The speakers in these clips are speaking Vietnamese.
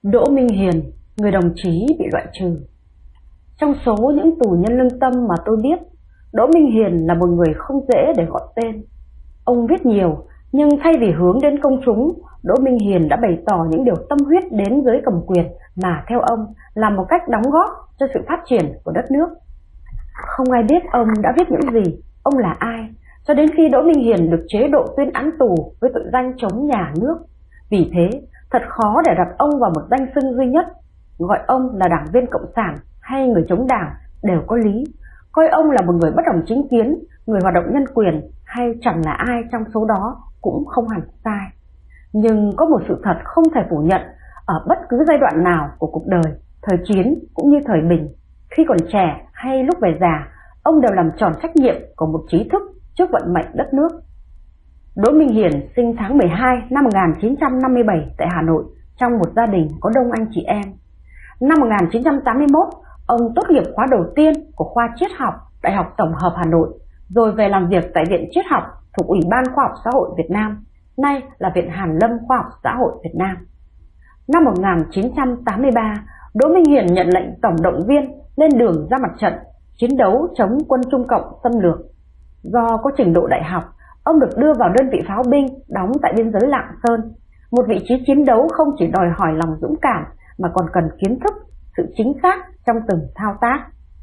Đỗ Minh Hiền, người đồng chí bị loại trừ. Trong số những tù nhân lương tâm mà tôi biết, Đỗ Minh Hiền là một người không dễ để gọi tên. Ông viết nhiều, nhưng thay vì hướng đến công chúng, Đỗ Minh Hiền đã bày tỏ những điều tâm huyết đến giới cầm quyền mà theo ông là một cách đóng góp cho sự phát triển của đất nước. Không ai biết ông đã viết những gì, ông là ai, cho đến khi Đỗ Minh Hiền được chế độ tuyên án tù với tội danh chống nhà nước. Vì thế, thật khó để đặt ông vào một danh xưng duy nhất. Gọi ông là đảng viên cộng sản hay người chống đảng đều có lý. Coi ông là một người bất đồng chính kiến, người hoạt động nhân quyền hay chẳng là ai trong số đó cũng không hẳn sai. Nhưng có một sự thật không thể phủ nhận, ở bất cứ giai đoạn nào của cuộc đời, thời chiến cũng như thời bình, khi còn trẻ hay lúc về già, ông đều làm tròn trách nhiệm của một trí thức trước vận mệnh đất nước. Đỗ Minh Hiền sinh tháng 12 năm 1957 tại Hà Nội trong một gia đình có đông anh chị em. Năm 1981, ông tốt nghiệp khóa đầu tiên của khoa triết học Đại học Tổng hợp Hà Nội, rồi về làm việc tại Viện Triết học thuộc Ủy ban Khoa học Xã hội Việt Nam, nay là Viện Hàn lâm Khoa học Xã hội Việt Nam. Năm 1983, Đỗ Minh Hiền nhận lệnh tổng động viên lên đường ra mặt trận, chiến đấu chống quân Trung Cộng xâm lược. Do có trình độ đại học, ông được đưa vào đơn vị pháo binh đóng tại biên giới Lạng Sơn, một vị trí chiến đấu không chỉ đòi hỏi lòng dũng cảm mà còn cần kiến thức, sự chính xác trong từng thao tác.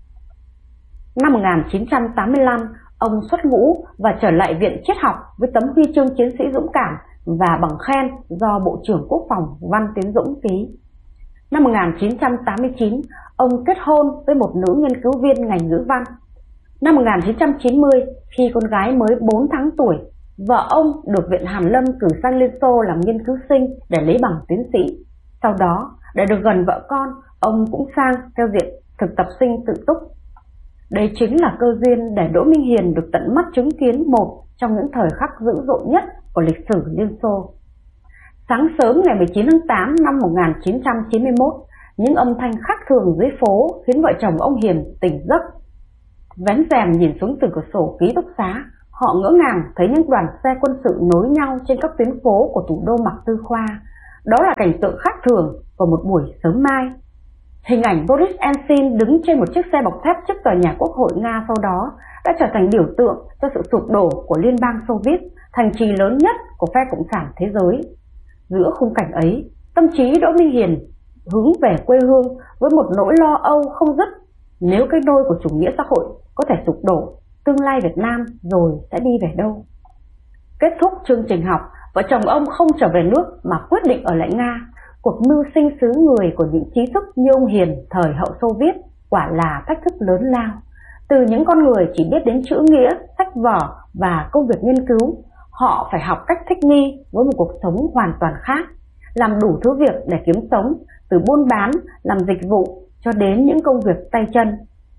Năm 1985, ông xuất ngũ và trở lại Viện Triết học với tấm huy chương chiến sĩ dũng cảm và bằng khen do Bộ trưởng Quốc phòng Văn Tiến Dũng ký. Năm 1989, ông kết hôn với một nữ nghiên cứu viên ngành ngữ văn. Năm 1990, khi con gái mới 4 tháng tuổi, vợ ông được Viện Hàn lâm cử sang Liên Xô làm nghiên cứu sinh để lấy bằng tiến sĩ. Sau đó, để được gần vợ con, ông cũng sang theo diện thực tập sinh tự túc. Đây chính là cơ duyên để Đỗ Minh Hiền được tận mắt chứng kiến một trong những thời khắc dữ dội nhất của lịch sử Liên Xô. Sáng sớm ngày 19 tháng 8 năm 1991, những âm thanh khác thường dưới phố khiến vợ chồng ông Hiền tỉnh giấc. Vén rèm nhìn xuống từ cửa sổ ký túc xá, họ ngỡ ngàng thấy những đoàn xe quân sự nối nhau trên các tuyến phố của thủ đô Mạc Tư Khoa. Đó là cảnh tượng khác thường vào một buổi sớm mai. Hình ảnh Boris Yeltsin đứng trên một chiếc xe bọc thép trước tòa nhà Quốc hội Nga sau đó đã trở thành biểu tượng cho sự sụp đổ của Liên bang Xô Viết, thành trì lớn nhất của phe cộng sản thế giới. Giữa khung cảnh ấy, tâm trí Đỗ Minh Hiền hướng về quê hương với một nỗi lo âu không dứt. Nếu cái nôi của chủ nghĩa xã hội có thể sụp đổ, tương lai Việt Nam rồi sẽ đi về đâu? Kết thúc chương trình học, vợ chồng ông không trở về nước mà quyết định ở lại Nga. Cuộc mưu sinh xứ người của những trí thức như ông Hiền thời hậu Xô Viết quả là thách thức lớn lao. Từ những con người chỉ biết đến chữ nghĩa, sách vở và công việc nghiên cứu, họ phải học cách thích nghi với một cuộc sống hoàn toàn khác, làm đủ thứ việc để kiếm sống, từ buôn bán, làm dịch vụ cho đến những công việc tay chân.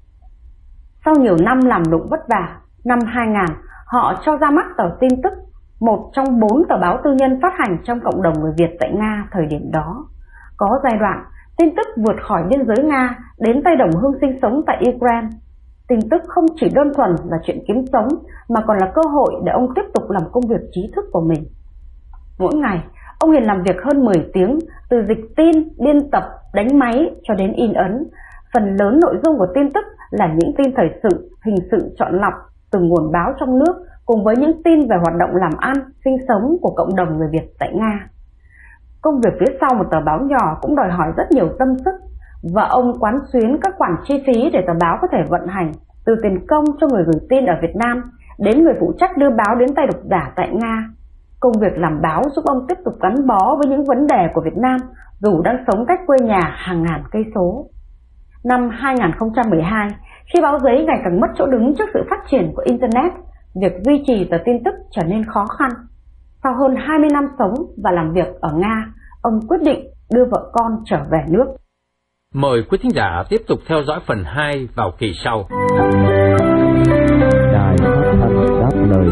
Sau nhiều năm làm lụng vất vả, năm 2000 họ cho ra mắt tờ Tin Tức, một trong 4 tờ báo tư nhân phát hành trong cộng đồng người Việt tại Nga thời điểm đó. Có giai đoạn, Tin Tức vượt khỏi biên giới Nga đến tay đồng hương sinh sống tại Ukraine. Tin Tức không chỉ đơn thuần là chuyện kiếm sống mà còn là cơ hội để ông tiếp tục làm công việc trí thức của mình. Mỗi ngày, ông Hiền làm việc hơn 10 tiếng, từ dịch tin, biên tập, đánh máy cho đến in ấn. Phần lớn nội dung của Tin Tức là những tin thời sự, hình sự chọn lọc từ nguồn báo trong nước cùng với những tin về hoạt động làm ăn, sinh sống của cộng đồng người Việt tại Nga. Công việc phía sau một tờ báo nhỏ cũng đòi hỏi rất nhiều tâm sức, và ông quán xuyến các khoản chi phí để tờ báo có thể vận hành, từ tiền công cho người gửi tin ở Việt Nam đến người phụ trách đưa báo đến tay độc giả tại Nga. Công việc làm báo giúp ông tiếp tục gắn bó với những vấn đề của Việt Nam dù đang sống cách quê nhà hàng ngàn cây số. Năm 2012, khi báo giấy ngày càng mất chỗ đứng trước sự phát triển của Internet, việc duy trì tờ Tin Tức trở nên khó khăn. Sau hơn 20 năm sống và làm việc ở Nga, ông quyết định đưa vợ con trở về nước. Mời quý thính giả tiếp tục theo dõi phần 2 vào kỳ sau.